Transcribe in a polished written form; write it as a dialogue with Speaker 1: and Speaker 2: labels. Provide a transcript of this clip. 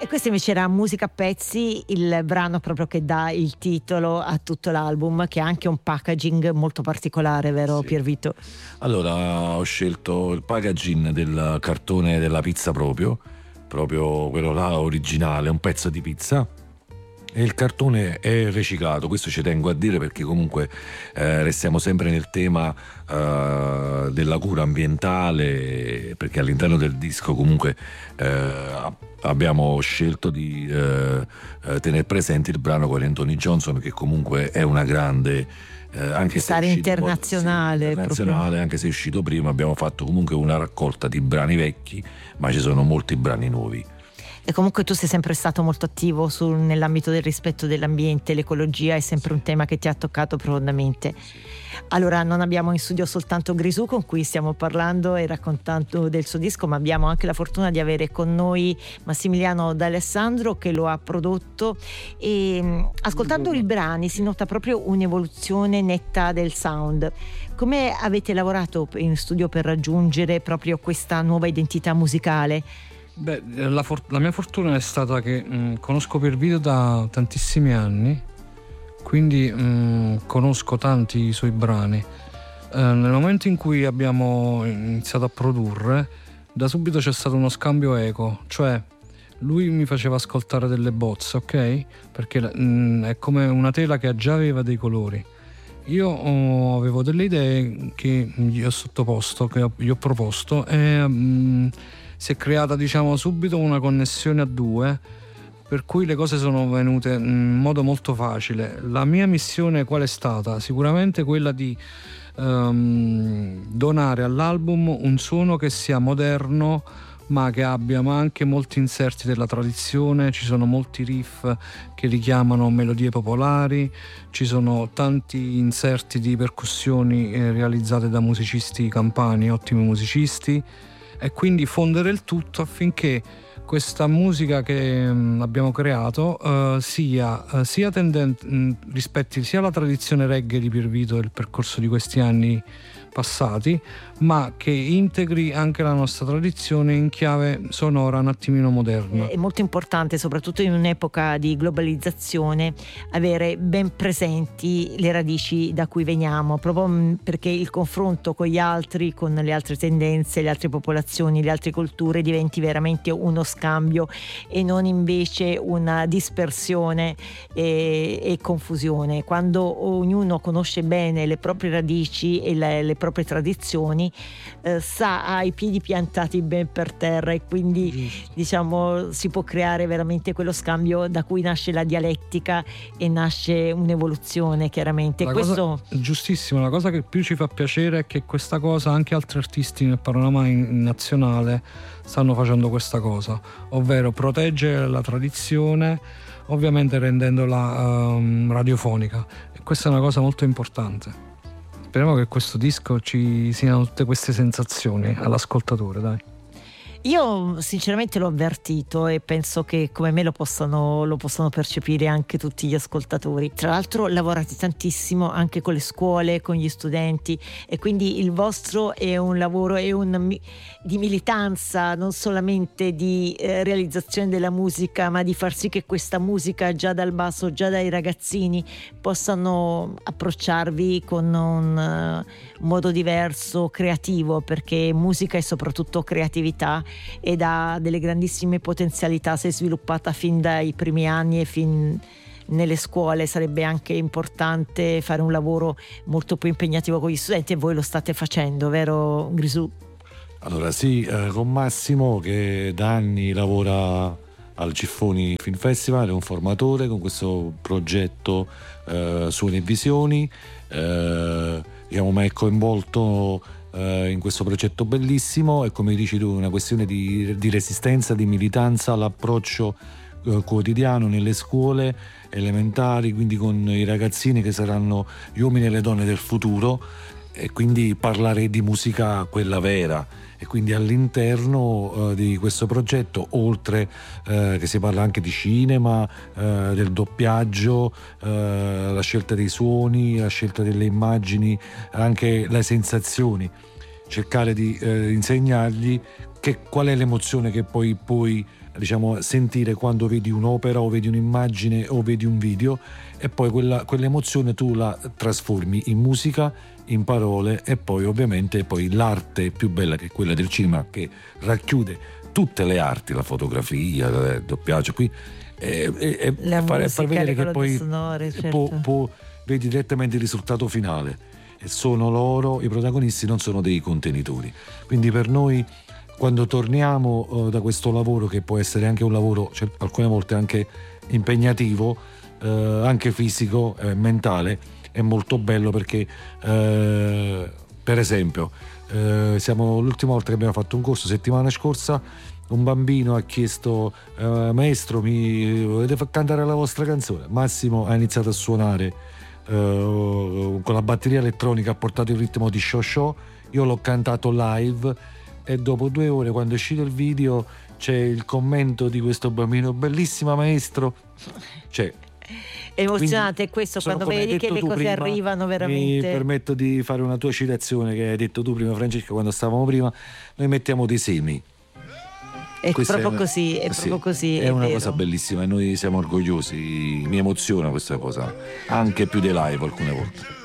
Speaker 1: E questa invece era Musica a pezzi, il brano proprio che dà il titolo a tutto l'album, che ha anche un packaging molto particolare, vero
Speaker 2: Sì.
Speaker 1: Piervito?
Speaker 2: Allora, ho scelto il packaging del cartone della pizza proprio quello là originale, un pezzo di pizza. E il cartone è riciclato, questo ci tengo a dire perché comunque restiamo sempre nel tema della cura ambientale, perché all'interno del disco comunque abbiamo scelto di tenere presente il brano con Anthony Johnson, che comunque è una grande anche se è
Speaker 1: internazionale,
Speaker 2: internazionale, anche se è uscito prima. Abbiamo fatto comunque una raccolta di brani vecchi, ma ci sono molti brani nuovi.
Speaker 1: E comunque tu sei sempre stato molto attivo nell'ambito del rispetto dell'ambiente, l'ecologia è sempre un tema che ti ha toccato profondamente. Allora, non abbiamo in studio soltanto Grisù, con cui stiamo parlando e raccontando del suo disco, ma abbiamo anche la fortuna di avere con noi Massimiliano D'Alessandro, che lo ha prodotto, e ascoltando i brani si nota proprio un'evoluzione netta del sound. Come avete lavorato in studio per raggiungere proprio questa nuova identità musicale?
Speaker 3: Beh, la mia fortuna è stata che conosco Piervito da tantissimi anni, quindi conosco tanti suoi brani. Nel momento in cui abbiamo iniziato a produrre, da subito c'è stato uno scambio equo, cioè lui mi faceva ascoltare delle bozze, ok? Perché è come una tela che già aveva dei colori. Io avevo delle idee che gli ho sottoposto, che gli ho proposto, e si è creata, diciamo, subito una connessione a due, per cui le cose sono venute in modo molto facile. La mia missione qual è stata? Sicuramente quella di donare all'album un suono che sia moderno, ma che abbia anche molti inserti della tradizione. Ci sono molti riff che richiamano melodie popolari, ci sono tanti inserti di percussioni realizzate da musicisti campani, ottimi musicisti, e quindi fondere il tutto affinché questa musica che abbiamo creato sia rispetti sia la tradizione reggae di Piervito e il percorso di questi anni passati, ma che integri anche la nostra tradizione in chiave sonora un attimino moderna.
Speaker 1: È molto importante, soprattutto in un'epoca di globalizzazione, avere ben presenti le radici da cui veniamo, proprio perché il confronto con gli altri, con le altre tendenze, le altre popolazioni, le altre culture diventi veramente uno scambio e non invece una dispersione e confusione. Quando ognuno conosce bene le proprie radici e le proprie tradizioni, ha i piedi piantati ben per terra, e quindi diciamo si può creare veramente quello scambio da cui nasce la dialettica e nasce un'evoluzione, chiaramente.
Speaker 3: Giustissimo, la cosa che più ci fa piacere è che questa cosa anche altri artisti nel panorama nazionale stanno facendo questa cosa, ovvero proteggere la tradizione, ovviamente rendendola radiofonica, e questa è una cosa molto importante. Speriamo che questo disco ci siano tutte queste sensazioni all'ascoltatore, dai.
Speaker 1: Io sinceramente l'ho avvertito e penso che come me lo possano percepire anche tutti gli ascoltatori. Tra l'altro lavorate tantissimo anche con le scuole, con gli studenti, e quindi il vostro è un lavoro di militanza, non solamente di realizzazione della musica, ma di far sì che questa musica già dal basso, già dai ragazzini, possano approcciarvi con un modo diverso, creativo, perché musica è soprattutto creatività ed ha delle grandissime potenzialità se sviluppata fin dai primi anni e fin nelle scuole. Sarebbe anche importante fare un lavoro molto più impegnativo con gli studenti, e voi lo state facendo, vero Grisù?
Speaker 2: Allora sì, con Massimo, che da anni lavora al Giffoni Film Festival, è un formatore con progetto Suoni e Visioni, mi è coinvolto in questo progetto bellissimo, e come dici tu una questione di resistenza, di militanza, l'approccio quotidiano nelle scuole elementari, quindi con i ragazzini che saranno gli uomini e le donne del futuro, e quindi parlare di musica quella vera. E quindi all'interno di questo progetto, oltre che si parla anche di cinema, del doppiaggio, la scelta dei suoni, la scelta delle immagini, anche le sensazioni, cercare di insegnargli qual è l'emozione che poi puoi, diciamo, sentire quando vedi un'opera o vedi un'immagine o vedi un video, e poi quell'emozione tu la trasformi in musica, in parole, e poi ovviamente poi l'arte più bella, che è quella del cinema, che racchiude tutte le arti, la fotografia, il doppiaggio, qui far vedere che poi
Speaker 1: sonore, certo.
Speaker 2: vedi direttamente il risultato finale, e sono loro i protagonisti, non sono dei contenitori. Quindi per noi, quando torniamo da questo lavoro, che può essere anche un lavoro, cioè, alcune volte anche impegnativo, anche fisico, mentale, è molto bello, perché per esempio l'ultima volta che abbiamo fatto un corso, settimana scorsa, un bambino ha chiesto: maestro, mi volete far cantare la vostra canzone? Massimo ha iniziato a suonare con la batteria elettronica, ha portato il ritmo di Show Show, io l'ho cantato live, e dopo 2 ore, quando è uscito il video, c'è il commento di questo bambino: bellissima maestro. Cioè,
Speaker 1: emozionante questo, quando vedi che le cose prima, arrivano veramente.
Speaker 2: Mi permetto di fare una tua citazione che hai detto tu prima, Francesca, quando stavamo prima: noi mettiamo dei semi.
Speaker 1: È proprio così, è proprio così.
Speaker 2: È una cosa bellissima, e noi siamo orgogliosi, mi emoziona questa cosa, anche più dei live alcune volte.